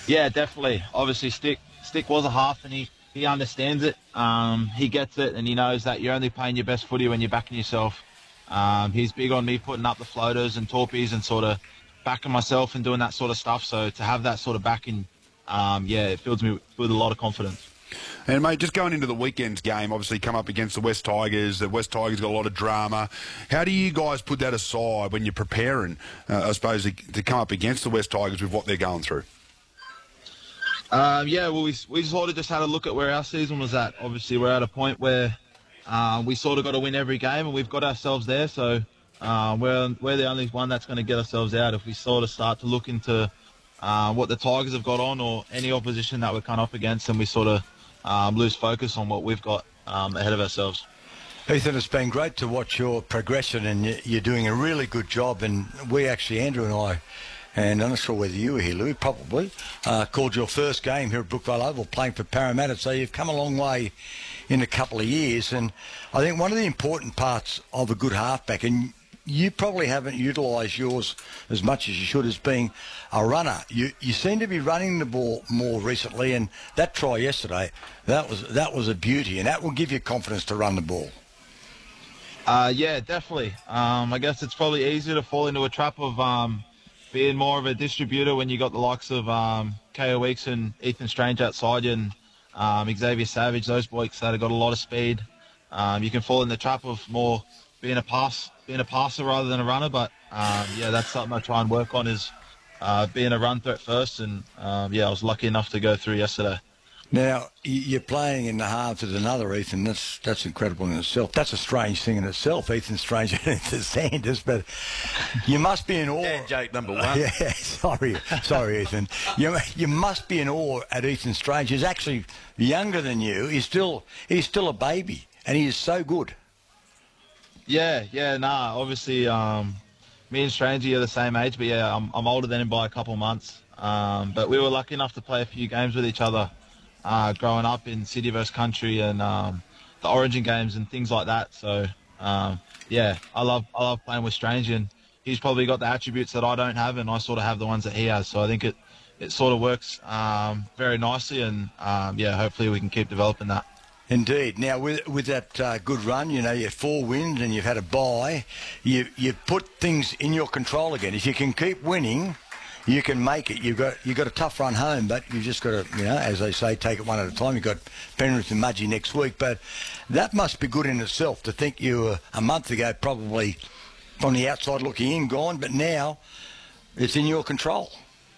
Yeah, definitely. Obviously, Stick was a half, and he understands it. He gets it, and he knows that you're only playing your best footy when you're backing yourself. He's big on me putting up the floaters and torpies and sort of backing myself and doing that sort of stuff. So to have that sort of backing, yeah, it fills me with a lot of confidence. And, mate, just going into the weekend's game, obviously come up against the West Tigers. The West Tigers got a lot of drama. How do you guys put that aside when you're preparing, I suppose, to come up against the West Tigers with what they're going through? Yeah, well, we sort of just had a look at where our season was at. Obviously, we're at a point where we sort of got to win every game, and we've got ourselves there. So we're the only one that's going to get ourselves out if we sort of start to look into what the Tigers have got on or any opposition that we're coming up against, and we sort of lose focus on what we've got ahead of ourselves. Ethan, it's been great to watch your progression, and you're doing a really good job. And we actually, Andrew and I, and I'm not sure whether you were here, Louis, probably, called your first game here at Brookvale Oval playing for Parramatta. So you've come a long way in a couple of years. And I think one of the important parts of a good halfback, and you probably haven't utilised yours as much as you should, as being a runner. You seem to be running the ball more recently, and that try yesterday, that was a beauty, and that will give you confidence to run the ball. Yeah, definitely. I guess it's probably easier to fall into a trap of being more of a distributor when you got the likes of K.O. Weeks and Ethan Strange outside you, and Xavier Savage, those blokes that have got a lot of speed. You can fall in the trap of more being a passer rather than a runner, but yeah, that's something I try and work on, is being a run threat first, and yeah, I was lucky enough to go through yesterday. Now, you're playing in the halves with another Ethan. That's incredible in itself. That's a strange thing in itself, Ethan Strange and Ethan Sanders, but you must be in awe. Yeah, joke number one. Yeah, sorry, Ethan. You must be in awe at Ethan Strange. He's actually younger than you. He's still a baby, and he is so good. Yeah, obviously, me and Strangey are the same age, but yeah, I'm older than him by a couple of months. But we were lucky enough to play a few games with each other growing up in City vs Country and the Origin games and things like that. So yeah, I love playing with Strangey, and he's probably got the attributes that I don't have, and I sort of have the ones that he has. So I think it sort of works very nicely, and yeah, hopefully we can keep developing that. Indeed. Now, with that good run, you had 4 wins and you've had a bye. You've put things in your control again. If you can keep winning, you can make it. You've got a tough run home, but you've just got to, as they say, take it one at a time. You've got Penrith and Mudgee next week, but that must be good in itself to think you were a month ago probably on the outside looking in, gone, but now it's in your control.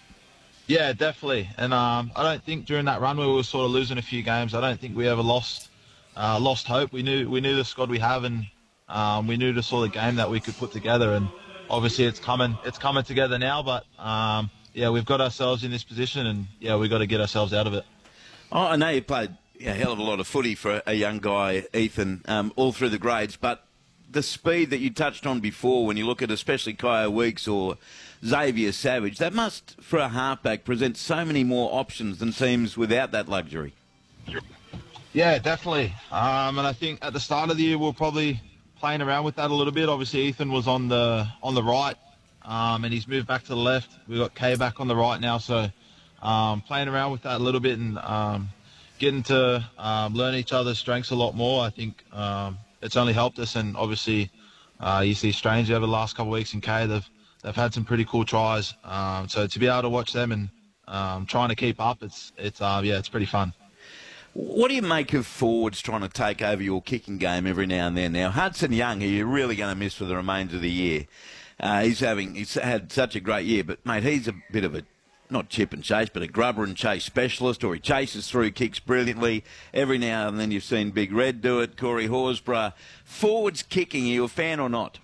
Yeah, definitely. And I don't think during that run where we were sort of losing a few games, I don't think we ever lost hope. We knew the squad we have, and we knew the sort of game that we could put together. And obviously it's coming together now. But yeah, we've got ourselves in this position, and yeah, we've got to get ourselves out of it. Oh, I know you played a hell of a lot of footy for a young guy, Ethan, all through the grades, but the speed that you touched on before, when you look at especially K.O. Weeks or Xavier Savage, that must, for a halfback, present so many more options than teams without that luxury. Yeah, definitely. And I think at the start of the year we were probably playing around with that a little bit. Obviously, Ethan was on the right, and he's moved back to the left. We've got K back on the right now, so playing around with that a little bit and getting to learn each other's strengths a lot more. I think it's only helped us, and obviously you see Strange over the last couple of weeks in K, they've had some pretty cool tries. So to be able to watch them and trying to keep up, it's pretty fun. What do you make of forwards trying to take over your kicking game every now and then? Now, Hudson Young, who you're really going to miss for the remainder of the year, he's had such a great year, but, mate, he's a bit of a, not chip and chase, but a grubber and chase specialist, or he chases through kicks brilliantly. Every now and then you've seen Big Red do it, Corey Horsburgh. Forwards kicking, are you a fan or not?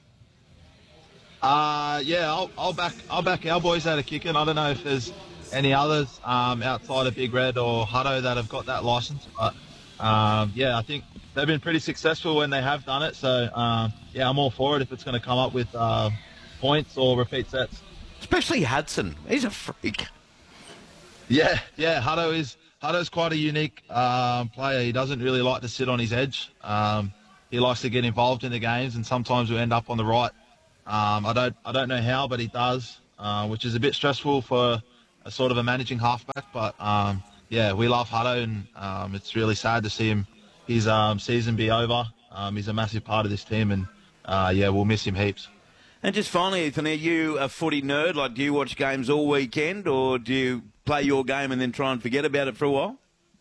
Yeah, I'll back our boys out of kicking. I don't know if there's any others outside of Big Red or Hutto that have got that license, but yeah, I think they've been pretty successful when they have done it. So yeah, I'm all for it if it's going to come up with points or repeat sets. Especially Hudson, he's a freak. Yeah, Hutto's quite a unique player. He doesn't really like to sit on his edge. He likes to get involved in the games, and sometimes we end up on the right. I don't know how, but he does, which is a bit stressful for a sort of a managing halfback. But yeah, we love Hutto, and it's really sad to see his season be over. He's a massive part of this team, and yeah, we'll miss him heaps. And just finally, Ethan, are you a footy nerd? Like, do you watch games all weekend, or do you play your game and then try and forget about it for a while?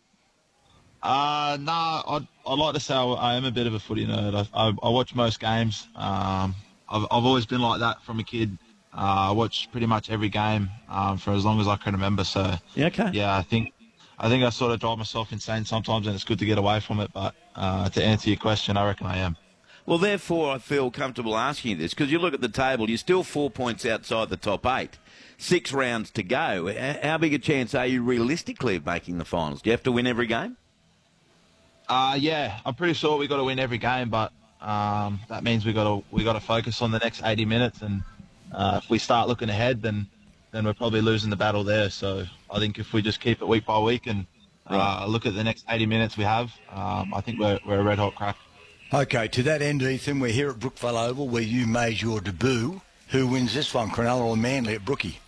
I'd like to say I am a bit of a footy nerd. I watch most games. I've always been like that from a kid. I watch pretty much every game for as long as I can remember. So Yeah, okay. yeah, I think I sort of drive myself insane sometimes, and it's good to get away from it. But to answer your question, I reckon I am. Well, therefore, I feel comfortable asking you this, because you look at the table, you're still 4 points outside the top 8. 6 rounds to go. How big a chance are you realistically of making the finals? Do you have to win every game? Yeah, I'm pretty sure we got to win every game, but that means we got to focus on the next 80 minutes, and if we start looking ahead, then we're probably losing the battle there. So I think if we just keep it week by week and look at the next 80 minutes we have, I think we're a red hot crack. Okay, to that end, Ethan, we're here at Brookvale Oval where you made your debut. Who wins this one, Cronulla or Manly at Brookie?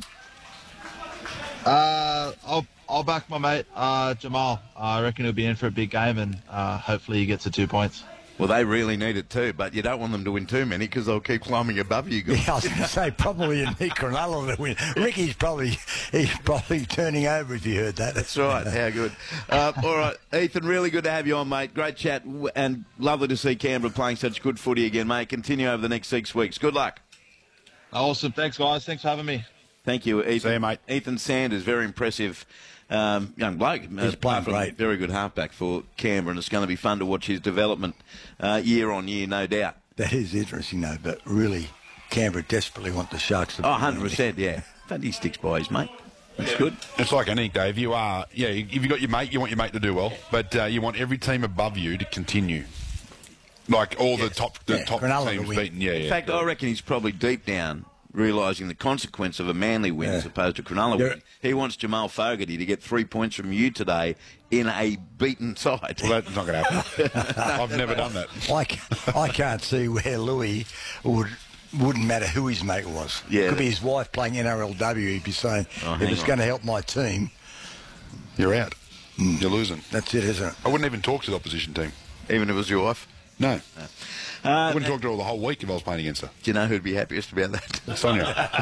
I'll back my mate Jamal. I reckon he'll be in for a big game, and hopefully he gets the 2 points. Well, they really need it too, but you don't want them to win too many because they'll keep climbing above you guys. Yeah, I was going to say, probably you need Cronulla to win. Ricky's probably turning over if you heard that. That's right. How good. All right, Ethan, really good to have you on, mate. Great chat, and lovely to see Canberra playing such good footy again, mate. Continue over the next 6 weeks. Good luck. Awesome. Thanks, guys. Thanks for having me. Thank you, Ethan. See you, mate. Ethan Sanders, very impressive young bloke. He's playing great. Very good halfback for Canberra, and it's going to be fun to watch his development year on year, no doubt. That is interesting, though, but really, Canberra desperately want the Sharks to 100%, yeah. But he sticks by his mate. That's good. It's like anything, Dave. You are, if you've got your mate, you want your mate to do well, but you want every team above you to continue. Like all the top Cronulla teams to win. beaten. Yeah. In fact, I reckon he's probably deep down realising the consequence of a Manly win as opposed to Cronulla win. He wants Jamal Fogarty to get 3 points from you today in a beaten side. Well, that's not going to happen. I've never done that. I can't see where Louis wouldn't matter who his mate was. Yeah. Could be his wife playing NRLW. He'd be saying, if it's going to help my team, You're out. You're losing. that's it, isn't it? I wouldn't even talk to the opposition team. Even if it was your wife. No. I wouldn't talk to her the whole week if I was playing against her. Do you know who'd be happiest about that? Sonia.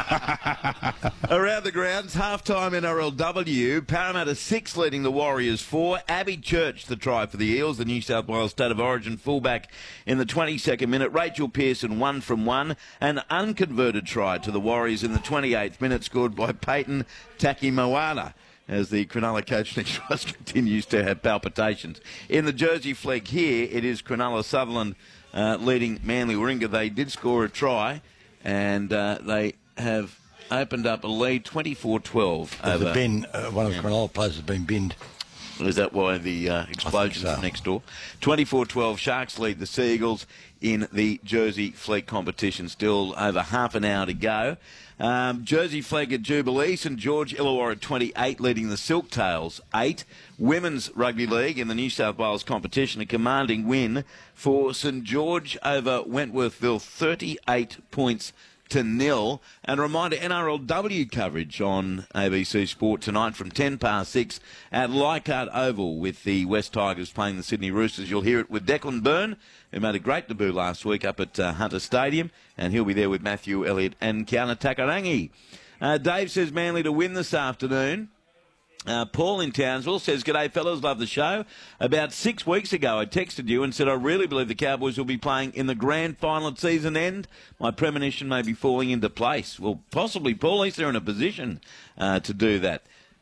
Around the grounds, half-time NRLW, Parramatta 6 leading the Warriors 4. Abby Church, the try for the Eels, the New South Wales State of Origin fullback in the 22nd minute. Rachel Pearson 1 from 1. An unconverted try to the Warriors in the 28th minute, scored by Peyton Takimoana, as the Cronulla coach Nick Trust continues to have palpitations. In the Jersey flag here, it is Cronulla Sutherland leading Manly Warringah. They did score a try, and they have opened up a lead 24-12. There's been one of the Cronulla players has been binned. Is that why the explosions next door? 24-12, Sharks lead the Seagulls in the Jersey flag competition. Still over half an hour to go. Jersey flag at Jubilee, St George Illawarra 28 leading the Silktails 8. Women's Rugby League in the New South Wales competition, a commanding win for St George over Wentworthville, 38 points to 0. And a reminder, NRLW coverage on ABC Sport tonight from 10 past 6 at Leichhardt Oval with the West Tigers playing the Sydney Roosters. You'll hear it with Declan Byrne, who made a great debut last week up at Hunter Stadium, and he'll be there with Matthew Elliott and Kiana Takarangi. Dave says Manly to win this afternoon. Paul in Townsville says, "G'day fellas, love the show. About 6 weeks ago I texted you and said I really believe the Cowboys will be playing in the grand final at season end. My premonition may be falling into place." Well, possibly, Paul, at least they're in a position to do that.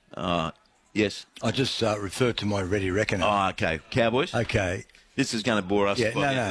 Yes? I just referred to my ready reckoner. Oh, okay. Cowboys? Okay. This is going to bore us. Yeah,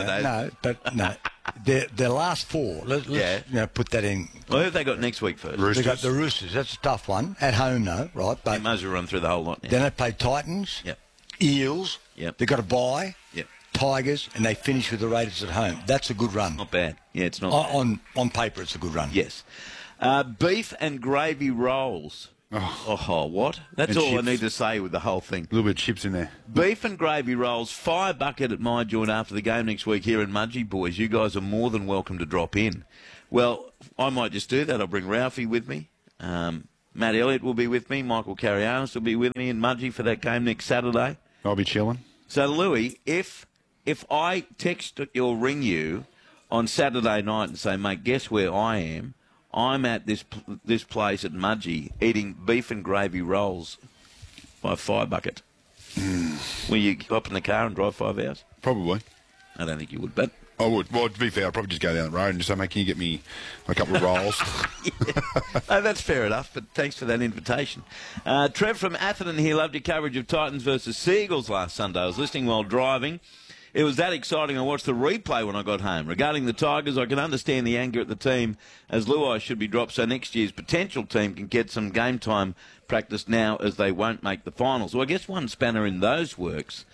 no. Their last four. Let's put that in. Well, who have they got next week first? They got the Roosters. That's a tough one. At home, though, right? But They might as well run through the whole lot now. then they play Titans, Yep. Eels. Yep. They've got a bye. Yep. Tigers, and they finish with the Raiders at home. That's a good run. Not bad. Yeah, it's not bad. On paper, it's a good run. Yes. Beef and gravy rolls. Oh, what? That's And all chips. I need to say with the whole thing. A little bit of chips in there. Beef and gravy rolls, fire bucket at my joint after the game next week here in Mudgee, boys. You guys are more than welcome to drop in. Well, I might just do that. I'll bring Ralphie with me. Matt Elliott will be with me. Michael Carrianos will be with me in Mudgee for that game next Saturday. I'll be chilling. So, Louis, if I text or ring you on Saturday night and say, mate, guess where I am? I'm at this place at Mudgee eating beef and gravy rolls by a fire bucket. Will you hop in the car and drive 5 hours? Probably. I don't think you would, but... I would. Well, to be fair, I'd probably just go down the road and just say, mate, can you get me a couple of rolls? No, that's fair enough, but thanks for that invitation. Trev from Atherton here loved your coverage of Titans versus Seagulls last Sunday. I was listening while driving. It was that exciting. I watched the replay when I got home. Regarding the Tigers, I can understand the anger at the team as Luai should be dropped so next year's potential team can get some game time practice now as they won't make the finals. Well, I guess one spanner in those works,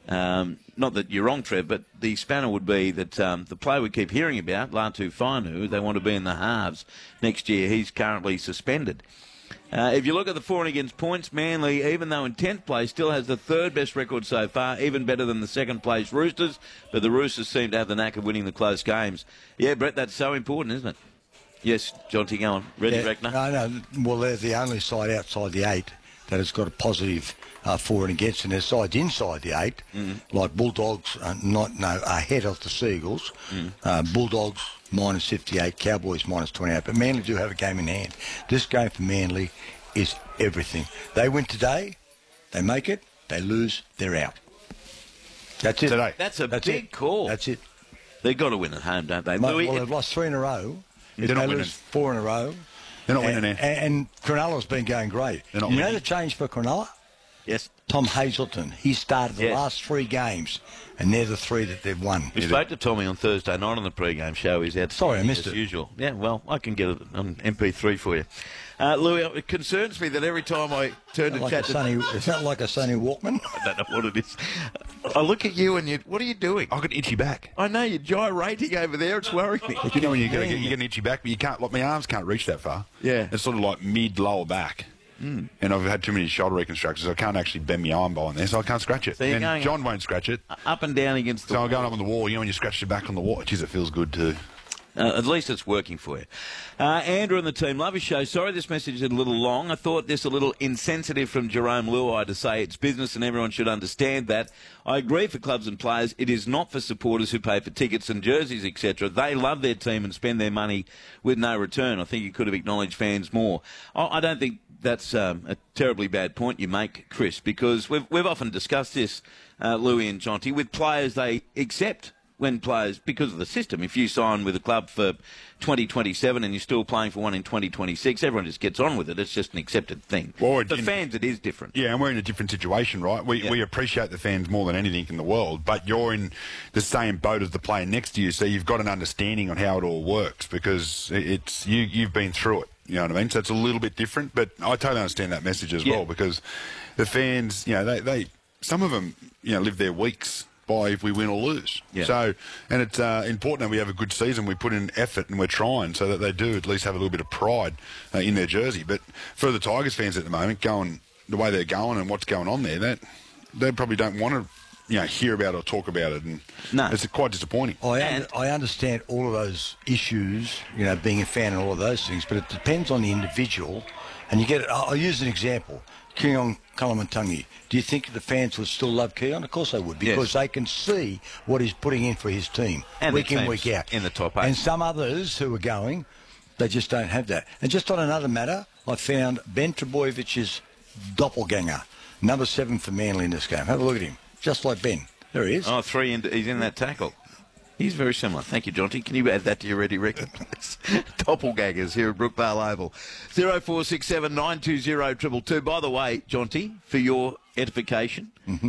not that you're wrong, Trev, but the spanner would be that the player we keep hearing about, Latu Fainu, they want to be in the halves next year. He's currently suspended. If you look at the for and against points, Manly, even though in 10th place, still has the third best record so far, even better than the second place Roosters, but the Roosters seem to have the knack of winning the close games. Yeah, Brett, that's so important, isn't it? Yes, Jonty, go on. Ready, Reckner? No. Well, they're the only side outside the 8 that has got a positive for and against, and there's sides inside the 8, like Bulldogs, ahead of the Seagulls. Bulldogs minus 58, Cowboys minus 28, but Manly do have a game in hand. This game for Manly is everything. They win today, they make it. They lose, they're out. That's it. Today. That's a big call. That's it. They've got to win at home, don't they? Well, they've lost 3 in a row. They're If not they winning. lose 4 in a row. They're not winning there. And Cronulla's been going great. They're not you know winning. the change for Cronulla? Yes. Tom Hazelton. He started the Yes. last 3 games, and they're the 3 that they've won. We spoke to Tommy on Thursday night on the pre-game show. He's out. Sorry, I missed as it. usual. Yeah, well, I can get it on MP3 for you. Louis, it concerns me that every time I turn to chat to... Is that like a Sonny Walkman? I don't know what it is. I look at you and you... What are you doing? I've got an itchy back. I know, you're gyrating over there. It's worrying me. You know when you get an itchy back, but you can't, like my arms can't reach that far. Yeah. It's sort of like mid-lower back. And I've had too many shoulder reconstructions. I can't actually bend my arm behind there, so I can't scratch it. So you're and going John won't scratch it. Up and down against the So wall. I'm going up on the wall. You know when you scratch your back on the wall? Geez, it feels good too. At least it's working for you. Andrew and the team, love your show. Sorry this message is a little long. I thought this a little insensitive from Jerome Luai to say it's business and everyone should understand that. I agree for clubs and players. It is not for supporters who pay for tickets and jerseys, etc. They love their team and spend their money with no return. I think you could have acknowledged fans more. I don't think that's a terribly bad point you make, Chris, because we've often discussed this, Louis and Jonty, with players they accept when players, because of the system, if you sign with a club for 2027 and you're still playing for one in 2026, everyone just gets on with it. It's just an accepted thing. Well, for fans, it is different. Yeah, and we're in a different situation, right? We appreciate the fans more than anything in the world, but you're in the same boat as the player next to you, so you've got an understanding on how it all works because it's you've been through it. You know what I mean? So it's a little bit different, but I totally understand that message as well because the fans, they some of them, live their weeks by if we win or lose. Yeah. So, and it's important that we have a good season. We put in effort and we're trying so that they do at least have a little bit of pride in their jersey. But for the Tigers fans at the moment, going the way they're going and what's going on there, that they probably don't want to, hear about it or talk about it. And No. it's quite disappointing. I understand all of those issues, being a fan and all of those things, but it depends on the individual. And you get, I'll use an example. Keon Kalamantangi. Do you think the fans would still love Keon? Of course they would, because they can see what he's putting in for his team And week the in, team's week out. in the top 8. And some others who are going, they just don't have that. And just on another matter, I found Ben Trebojevich's doppelganger, number 7 for Manly in this game. Have a look at him. Just like Ben. There he is. Oh, 3, he's in that tackle. He's very similar. Thank you, Jonty. Can you add that to your ready record? Doppelgangers here at Brookvale Oval. 0467 920 222. By the way, Jonty, for your edification,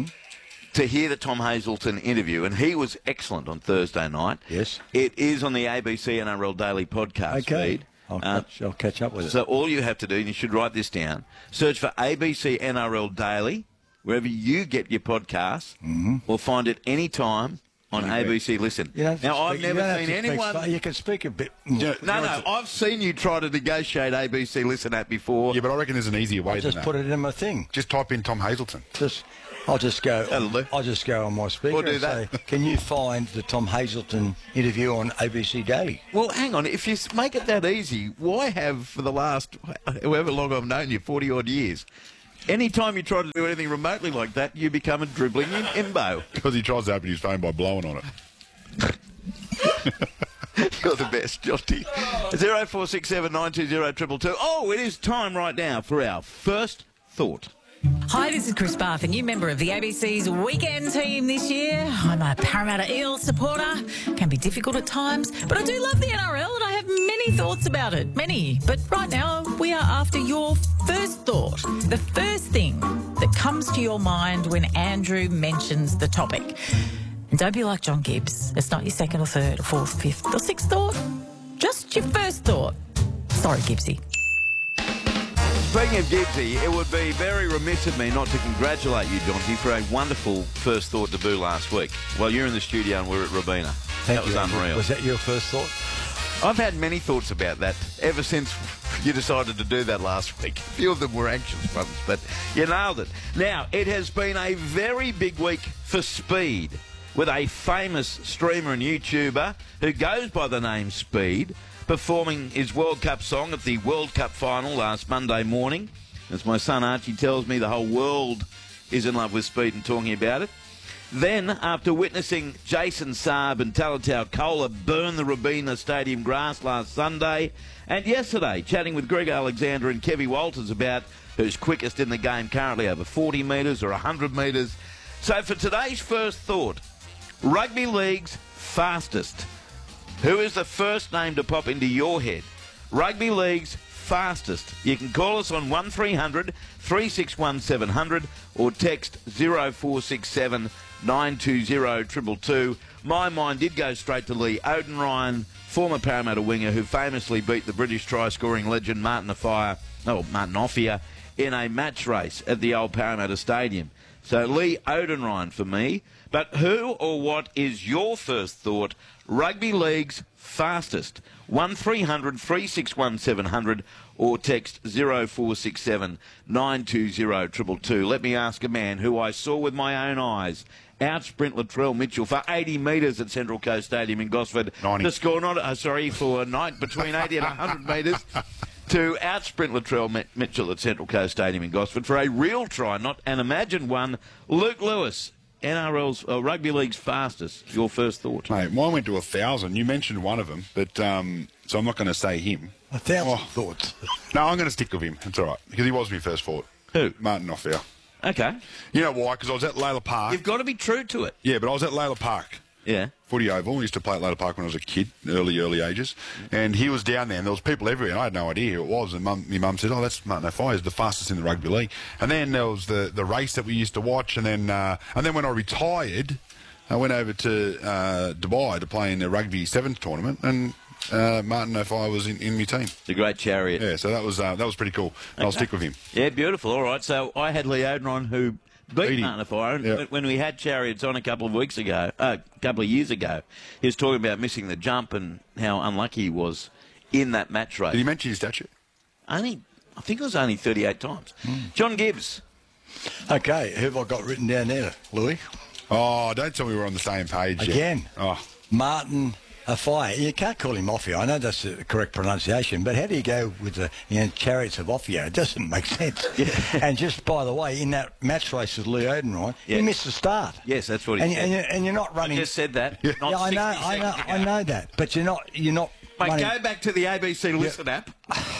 to hear the Tom Hazelton interview, and he was excellent on Thursday night. Yes. It is on the ABC NRL Daily podcast feed. I'll catch up with it. So all you have to do, and you should write this down, search for ABC NRL Daily, wherever you get your podcasts, or find it any time on ABC Listen. Now, I've never seen anyone... You can speak a bit more. No, I've seen you try to negotiate ABC Listen app before. Yeah, but I reckon there's an easier way than that. Just put it in my thing. Just type in Tom Hazelton. I'll just go on my speaker We'll do and that. say, can you find the Tom Hazelton interview on ABC Daily? Well, hang on. If you make it that easy, why have, for the last, however long I've known you, 40-odd years, any time you try to do anything remotely like that, you become a dribbling imbo. Because he tries to open his phone by blowing on it. You're the best, Josty. 0467 920 222. Oh, it is time right now for our first thought. Hi, this is Chris Bath, a new member of the ABC's weekend team this year. I'm a Parramatta Eels supporter. Can be difficult at times, but I do love the NRL and I have many thoughts about it. Many. But right now, we are after your first thought. The first thing that comes to your mind when Andrew mentions the topic. And don't be like John Gibbs. It's not your second or third or fourth or fifth or sixth thought. Just your first thought. Sorry, Gibbsy. Speaking of Gibbsy, it would be very remiss of me not to congratulate you, Jonty, for a wonderful first thought debut last week. While you're in the studio and we're at Robina. That was unreal. Was that your first thought? I've had many thoughts about that ever since you decided to do that last week. A few of them were anxious ones, but you nailed it. Now, it has been a very big week for speed, with a famous streamer and YouTuber who goes by the name Speed performing his World Cup song at the World Cup final last Monday morning. As my son Archie tells me, the whole world is in love with Speed and talking about it. Then, after witnessing Jason Saab and Talatau Kola burn the Robina Stadium grass last Sunday, and yesterday chatting with Greg Alexander and Kevy Walters about who's quickest in the game currently, over 40 metres or 100 metres. So for today's first thought, Rugby League's fastest. Who is the first name to pop into your head? Rugby League's fastest. You can call us on 1300 361 700 or text 0467 920 222. My mind did go straight to Lee Oudenryn, former Parramatta winger who famously beat the British try-scoring legend Martin Offiah in a match race at the old Parramatta Stadium. So Lee Oudenryn for me. But who or what is your first thought? Rugby League's fastest. 1300 361 700 or text 0467 920 222. Let me ask a man who I saw with my own eyes outsprint Latrell Mitchell for 80 metres at Central Coast Stadium in Gosford. 90. To score for a night between 80 and 100 metres. To outsprint Latrell Mitchell at Central Coast Stadium in Gosford for a real try, not an imagined one. Luke Lewis, NRL's Rugby League's fastest. Your first thought? Mate, mine went to 1,000. You mentioned one of them, but so I'm not going to say him. 1,000 thoughts. No, I'm going to stick with him. It's all right, because he was my first thought. Who? Martin Offiah. Okay. You know why? Because I was at Layla Park. You've got to be true to it. Yeah, but I was at Layla Park. Yeah. Footy Oval. I used to play at Layla Park when I was a kid, early ages. And he was down there, and there was people everywhere, and I had no idea who it was. And my mum said, that's Martin Offiah. He's the fastest in the rugby league. And then there was the race that we used to watch. And then when I retired, I went over to Dubai to play in the Rugby Sevens tournament, and Martin Offiah was in my team. The great chariot. Yeah, so that was pretty cool. Okay. I'll stick with him. Yeah, beautiful. All right, so I had Lee Oudenryn who beat Martin Offiah. Yep. When we had Chariots on a couple of years ago, he was talking about missing the jump and how unlucky he was in that match race. Did he mention his statue? I think it was only 38 times. John Gibbs. Okay, who have I got written down there, Louis? Oh, don't tell me we're on the same page again. Yet. Oh. Martin Offiah. You can't call him Offiah. I know that's the correct pronunciation, but how do you go with the Chariots of Offiah? It doesn't make sense. Yeah. And just by the way, in that match race with Lee Oudenryn, he missed the start. Yes, that's what he said. And you're not running. I just said that. Yeah, not I know that, but you're not. Mate, running. go back to the ABC Listen app.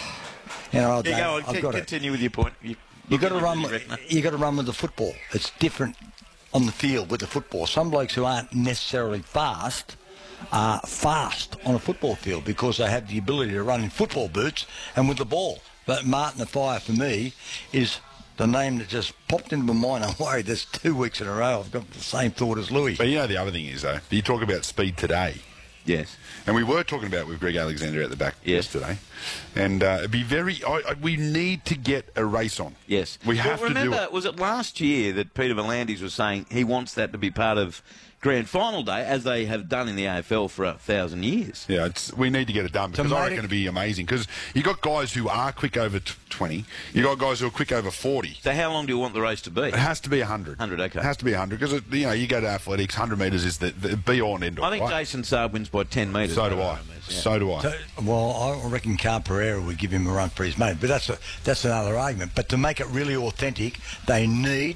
Go on. Continue with your point. You got to run. You got to run with the football. It's different on the field with the football. Some blokes who aren't necessarily fast are fast on a football field because they have the ability to run in football boots and with the ball. But Martin Offiah, for me, is the name that just popped into my mind. I'm worried there's 2 weeks in a row I've got the same thought as Louis. But you know the other thing is, though, you talk about speed today. Yes. And we were talking about it with Greg Alexander at the back yesterday. And it'd be we need to get a race on. Yes. We have to do it. Remember, was it last year that Peter V'landys was saying he wants that to be part of grand final day, as they have done in the AFL for 1,000 years. Yeah, we need to get it done because I reckon it'll be amazing. Because you got guys who are quick over 20, you got guys who are quick over 40. So how long do you want the race to be? It has to be 100. 100, okay. It has to be 100 because you go to athletics, 100 metres is the be all and end all. I think right? Jason Saab wins by 10 metres. So do I. So do I. So, well, I reckon Carl Pereira would give him a run for his money, but that's another argument. But to make it really authentic, they need